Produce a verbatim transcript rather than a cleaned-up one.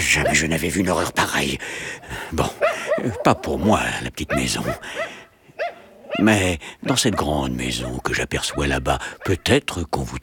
Jamais je n'avais vu une horreur pareille. Bon, pas pour moi, la petite maison. Mais dans cette grande maison que j'aperçois là-bas, peut-être qu'on voudrait